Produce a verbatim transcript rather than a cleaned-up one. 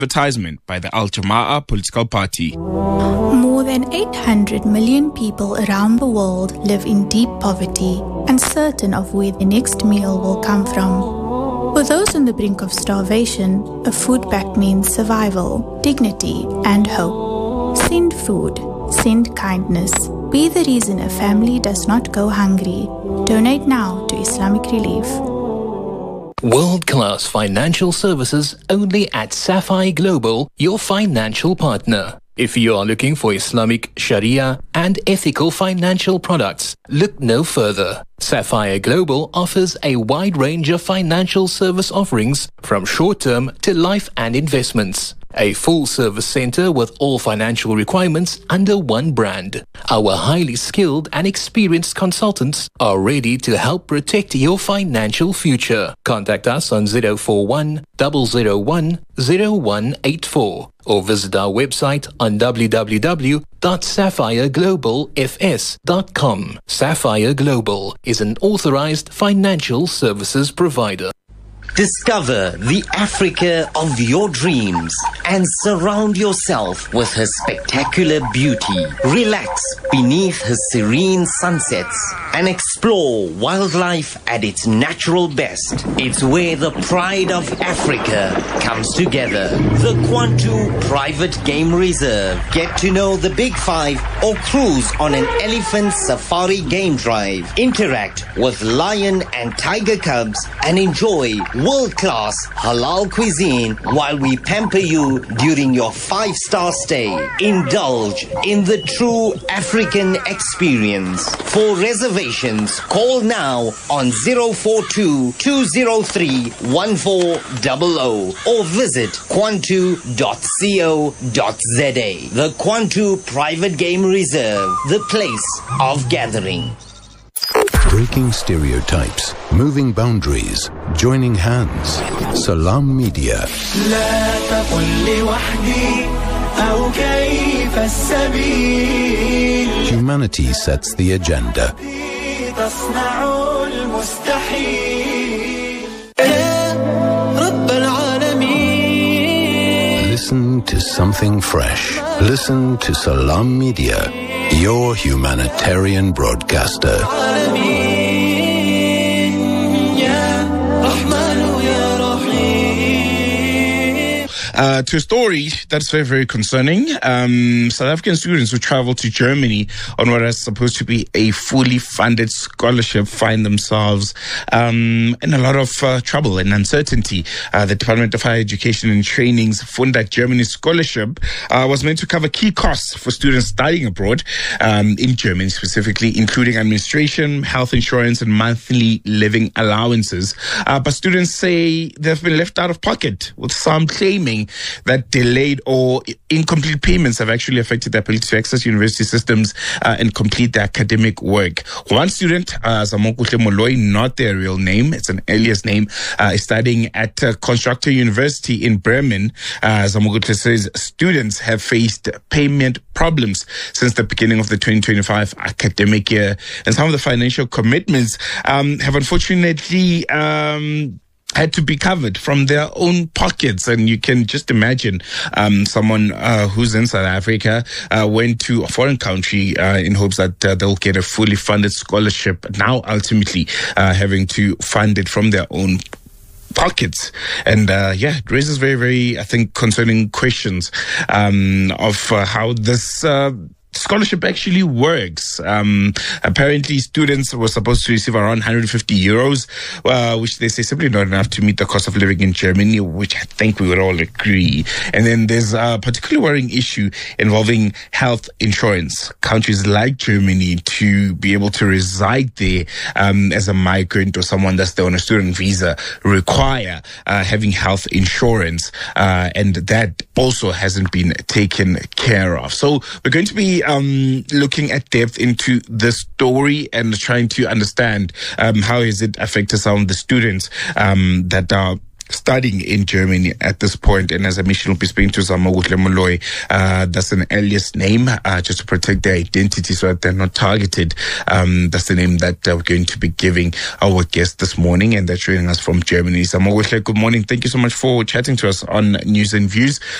advertisement by the Al Jama'ah political party. More than eight hundred million people around the world live in deep poverty, uncertain of where the next meal will come from. For those on the brink of starvation, a food pact means survival, dignity, and hope. Send food. Send kindness. Be the reason a family does not go hungry. Donate now to Islamic Relief. World-class financial services only at Sapphire Global, your financial partner. If you are looking for Islamic Sharia and ethical financial products, look no further. Sapphire Global offers a wide range of financial service offerings from short-term to life and investments. A full-service center with all financial requirements under one brand. Our highly skilled and experienced consultants are ready to help protect your financial future. Contact us on zero four one, zero zero one, zero one eight four or visit our website on w w w dot sapphire global f s dot com. Sapphire Global is an authorized financial services provider. Discover the Africa of your dreams and surround yourself with her spectacular beauty. Relax beneath her serene sunsets and explore wildlife at its natural best. It's where the pride of Africa comes together. The Kwantu Private Game Reserve. Get to know the Big Five or cruise on an elephant safari game drive. Interact with lion and tiger cubs and enjoy world-class halal cuisine while we pamper you during your five-star stay. Indulge in the true African experience. For reservations, call now on zero four two, two zero three, one four zero zero or visit kwantu dot co dot z a. The Kwantu Private Game Reserve, the place of gathering. Breaking stereotypes, moving boundaries, joining hands. Salam Media. Humanity sets the agenda. Listen to something fresh. Listen to Salam Media, your humanitarian broadcaster. Uh, to a story that's very, very concerning. Um, South African students who travel to Germany on what is supposed to be a fully funded scholarship find themselves um, in a lot of uh, trouble and uncertainty. Uh, the Department of Higher Education and Training's Funda Germany Scholarship uh, was meant to cover key costs for students studying abroad um, in Germany specifically, including administration, health insurance, and monthly living allowances. Uh, but students say they've been left out of pocket, with some claiming that delayed or incomplete payments have actually affected their ability to access university systems uh, and complete their academic work. One student, uh, Zamokuhle Moloi, not their real name, it's an alias name, uh, is studying at uh, Constructor University in Bremen. Uh, Zamokuhle says students have faced payment problems since the beginning of the twenty twenty-five academic year, and some of the financial commitments um, have unfortunately um, had to be covered from their own pockets. And you can just imagine um, someone uh, who's in South Africa uh, went to a foreign country uh, in hopes that uh, they'll get a fully funded scholarship, now ultimately uh, having to fund it from their own pockets. And uh, yeah, it raises very, very, I think, concerning questions um, of uh, how this uh, scholarship actually works. Um, apparently, students were supposed to receive around one hundred fifty euros, uh, which they say simply not enough to meet the cost of living in Germany, which I think we would all agree. And then there's a particularly worrying issue involving health insurance. Countries like Germany, to be able to reside there um, as a migrant or someone that's there on a student visa, require uh, having health insurance, uh, and that also hasn't been taken care of. So we're going to be Um, looking at depth into the story and trying to understand um, how has it affected some of the students um, that are studying in Germany at this point. And as I mentioned, we'll be speaking to Zamoguhle Moloi. Uh, that's an alias name, uh, just to protect their identity so that they're not targeted. Um, that's the name that uh, we're going to be giving our guest this morning, and they're joining us from Germany. Zamoguhle, good morning. Thank you so much for chatting to us on News and Views.